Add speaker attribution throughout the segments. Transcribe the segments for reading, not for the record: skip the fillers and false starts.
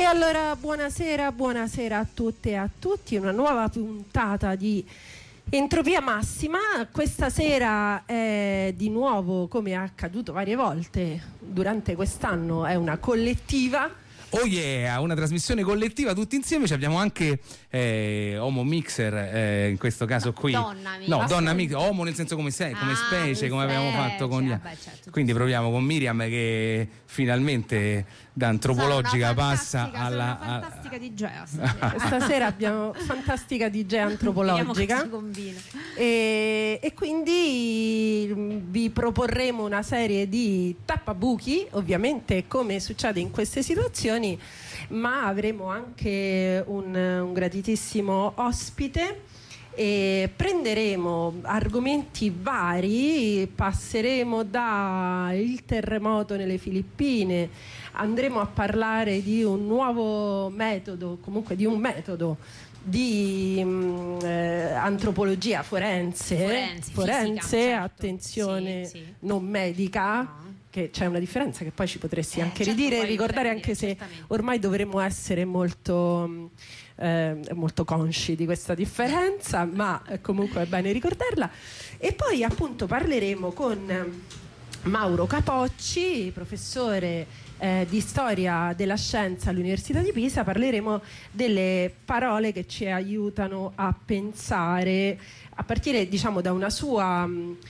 Speaker 1: E allora buonasera a tutte e a tutti, una nuova puntata di Entropia Massima. Questa sera è di nuovo, come è accaduto varie volte durante quest'anno, è una collettiva.
Speaker 2: Oh yeah, una trasmissione collettiva tutti insieme. Ci abbiamo anche Homo Mixer, in questo caso qui. Donna Mixer, Homo nel senso come specie, come abbiamo fatto con
Speaker 1: certo.
Speaker 2: Quindi proviamo con Miriam che finalmente da antropologica passa alla
Speaker 3: fantastica DJ.
Speaker 1: Stasera abbiamo fantastica DJ antropologica. E quindi vi proporremo una serie di tappabuchi, ovviamente come succede in queste situazioni, ma avremo anche un graditissimo ospite e prenderemo argomenti vari. Passeremo dal terremoto nelle Filippine, andremo a parlare di un nuovo metodo, comunque di un metodo di antropologia forense,
Speaker 3: fisica, certo.
Speaker 1: Attenzione,
Speaker 3: sì.
Speaker 1: non medica.
Speaker 3: No.
Speaker 1: Che c'è una differenza che poi ci potresti anche
Speaker 3: certo,
Speaker 1: ridire e ricordare, anche se
Speaker 3: certamente.
Speaker 1: ormai dovremmo essere molto consci di questa differenza, ma comunque è bene ricordarla. E poi appunto parleremo con Mauro Capocci, professore di storia della scienza all'Università di Pisa. Parleremo delle parole che ci aiutano a pensare, a partire diciamo da una sua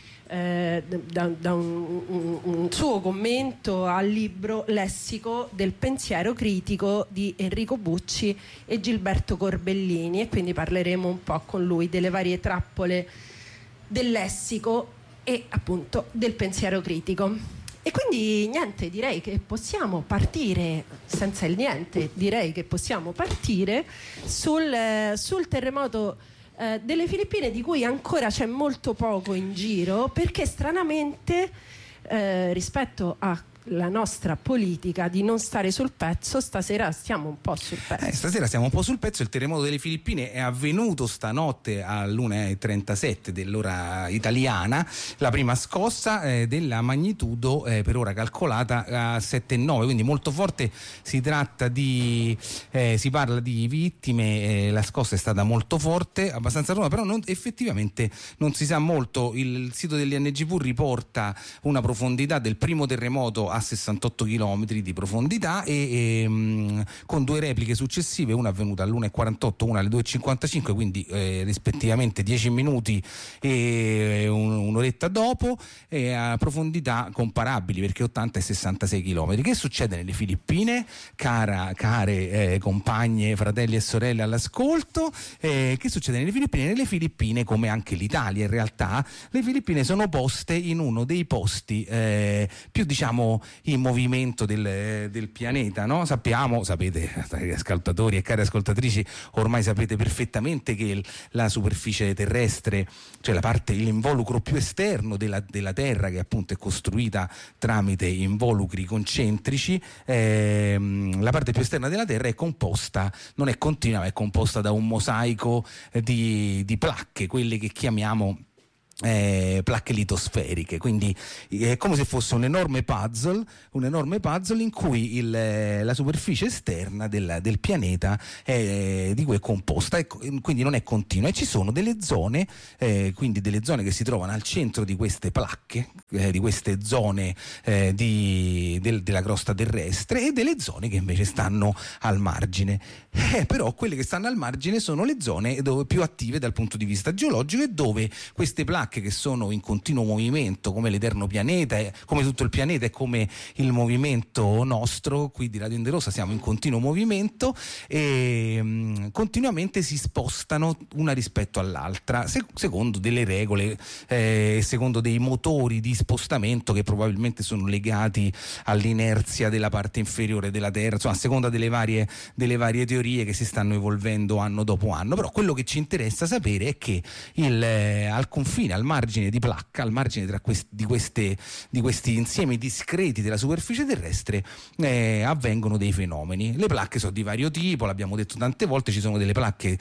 Speaker 1: da un suo commento al libro Lessico del pensiero critico di Enrico Bucci e Gilberto Corbellini, e quindi parleremo un po' con lui delle varie trappole del lessico e appunto del pensiero critico. E quindi niente, direi che possiamo partire senza il niente, direi che possiamo partire sul terremoto delle Filippine, di cui ancora c'è molto poco in giro, perché stranamente rispetto alla nostra politica di non stare sul pezzo, stasera stiamo un po' sul pezzo.
Speaker 2: Stasera siamo un po' sul pezzo. Il terremoto delle Filippine è avvenuto stanotte all'1:37 dell'ora italiana, la prima scossa della magnitudo per ora calcolata a 7,9, quindi molto forte. Si parla di vittime, la scossa è stata molto forte, abbastanza ruosa, però effettivamente non si sa molto. Il sito dell'INGV riporta una profondità del primo terremoto a 68 km di profondità e con due repliche successive, una avvenuta all'1:48, una alle 2:55, quindi rispettivamente 10 minuti e un'oretta dopo, a profondità comparabili, perché 80 e 66 km. Che succede nelle Filippine, care compagne, fratelli e sorelle all'ascolto? Che succede nelle Filippine? Nelle Filippine, come anche l'Italia in realtà, le Filippine sono poste in uno dei posti più diciamo in movimento del pianeta, no? Sapete, cari ascoltatori e cari ascoltatrici, ormai sapete perfettamente che la superficie terrestre, cioè l'involucro più esterno della Terra, che appunto è costruita tramite involucri concentrici, la parte più esterna della Terra è composta, non è continua, ma è composta da un mosaico di placche, quelle che chiamiamo placche litosferiche, quindi è come se fosse un enorme puzzle in cui la superficie esterna del pianeta di cui è composta, e quindi non è continua, e ci sono delle zone, quindi delle zone che si trovano al centro di queste placche, di queste zone della crosta terrestre, e delle zone che invece stanno al margine. Però quelle che stanno al margine sono le zone più attive dal punto di vista geologico, e dove queste placche, che sono in continuo movimento, come l'eterno pianeta, come tutto il pianeta e come il movimento nostro qui di Radio Inderosa, siamo in continuo movimento e continuamente si spostano una rispetto all'altra secondo delle regole, secondo dei motori di spostamento che probabilmente sono legati all'inerzia della parte inferiore della Terra, insomma a seconda delle varie teorie che si stanno evolvendo anno dopo anno. Però quello che ci interessa sapere è che al confine infine al margine di placca, al margine di questi insiemi discreti della superficie terrestre, avvengono dei fenomeni. Le placche sono di vario tipo, l'abbiamo detto tante volte, ci sono delle placche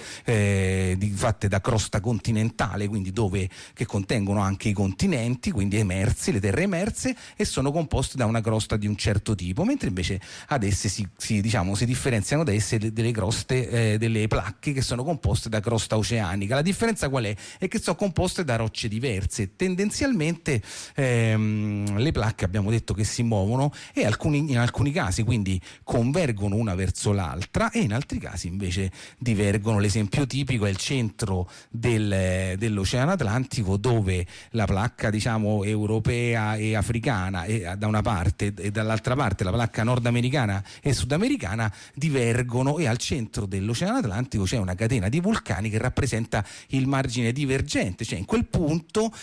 Speaker 2: fatte da crosta continentale, quindi che contengono anche i continenti, quindi emersi, le terre emerse, e sono composte da una crosta di un certo tipo, mentre invece ad esse si differenziano da esse delle croste, delle placche che sono composte da crosta oceanica. La differenza qual è? È che sono composte da rocce diverse. Tendenzialmente le placche abbiamo detto che si muovono e in alcuni casi quindi convergono una verso l'altra e in altri casi invece divergono. L'esempio tipico è il centro dell'Oceano Atlantico, dove la placca europea e africana da una parte e dall'altra parte la placca nordamericana e sudamericana divergono, e al centro dell'Oceano Atlantico c'è una catena di vulcani che rappresenta il margine divergente, cioè in quel punto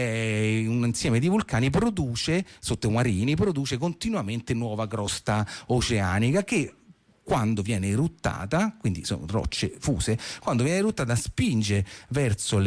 Speaker 2: un insieme di vulcani sottomarini produce continuamente nuova crosta oceanica che, quando viene eruttata, quindi sono rocce fuse, quando viene eruttata spinge verso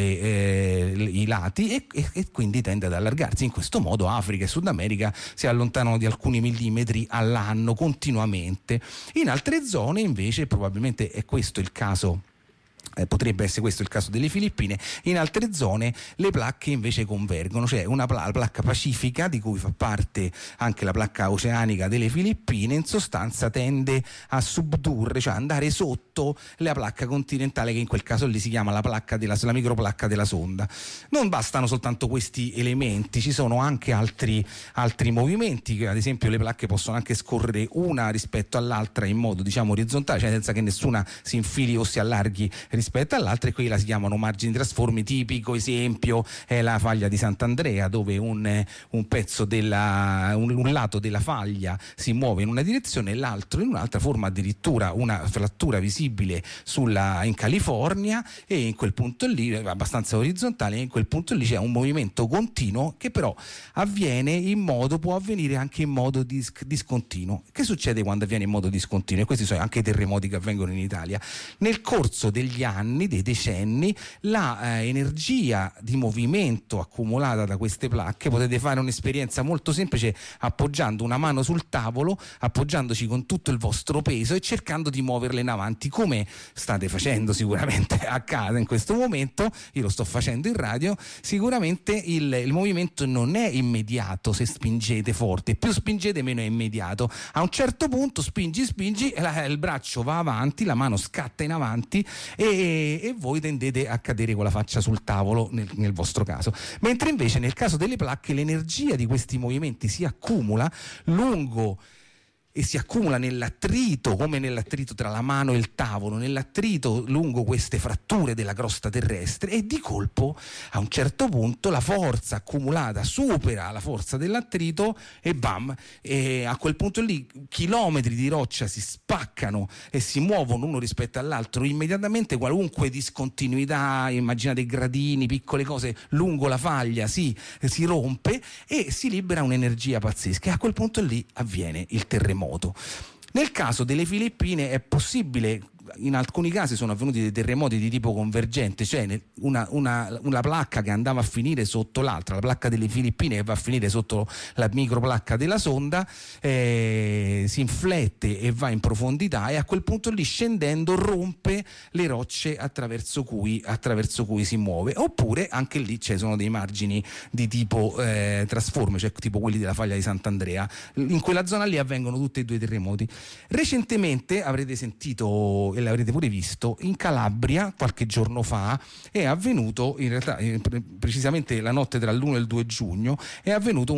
Speaker 2: i lati e quindi tende ad allargarsi. In questo modo Africa e Sud America si allontanano di alcuni millimetri all'anno continuamente. In altre zone invece, probabilmente è questo il caso, potrebbe essere questo il caso delle Filippine, in altre zone le placche invece convergono, cioè la placca pacifica, di cui fa parte anche la placca oceanica delle Filippine, in sostanza tende a subdurre, cioè andare sotto la placca continentale, che in quel caso lì si chiama la microplacca della sonda. Non bastano soltanto questi elementi, ci sono anche altri movimenti. Ad esempio le placche possono anche scorrere una rispetto all'altra in modo orizzontale, cioè senza che nessuna si infili o si allarghi rispetto all'altra, e qui la si chiamano margini trasformi. Tipico esempio è la faglia di Sant'Andrea, dove un pezzo un lato della faglia si muove in una direzione e l'altro in un'altra, forma addirittura una frattura visibile in California, e in quel punto lì è abbastanza orizzontale, e in quel punto lì c'è un movimento continuo che però può avvenire anche in modo discontinuo. Che succede quando avviene in modo discontinuo? E questi sono anche i terremoti che avvengono in Italia. Nel corso degli anni, dei decenni, la energia di movimento accumulata da queste placche, potete fare un'esperienza molto semplice appoggiando una mano sul tavolo, appoggiandoci con tutto il vostro peso e cercando di muoverle in avanti, come state facendo sicuramente a casa in questo momento. Io lo sto facendo in radio. Sicuramente il movimento non è immediato se spingete forte, più spingete meno è immediato. A un certo punto spingi il braccio va avanti, la mano scatta in avanti e voi tendete a cadere con la faccia sul tavolo nel vostro caso, mentre invece nel caso delle placche l'energia di questi movimenti si accumula lungo e si accumula nell'attrito, come nell'attrito tra la mano e il tavolo, nell'attrito lungo queste fratture della crosta terrestre, e di colpo a un certo punto la forza accumulata supera la forza dell'attrito e bam, e a quel punto lì chilometri di roccia si spaccano e si muovono uno rispetto all'altro immediatamente. Qualunque discontinuità, immaginate gradini, piccole cose lungo la faglia, si rompe e si libera un'energia pazzesca, e a quel punto lì avviene il terremoto. Nel caso delle Filippine è possibile, in alcuni casi sono avvenuti dei terremoti di tipo convergente, cioè una placca che andava a finire sotto l'altra, la placca delle Filippine che va a finire sotto la microplacca della sonda, si inflette e va in profondità, e a quel punto lì, scendendo, rompe le rocce attraverso cui si muove. Oppure anche lì ci sono dei margini di tipo trasforme, cioè tipo quelli della faglia di Sant'Andrea. In quella zona lì avvengono tutti e due i terremoti. Recentemente avrete sentito e l'avrete pure visto, in Calabria qualche giorno fa è avvenuto, in realtà precisamente la notte tra l'1 e il 2 giugno, è avvenuto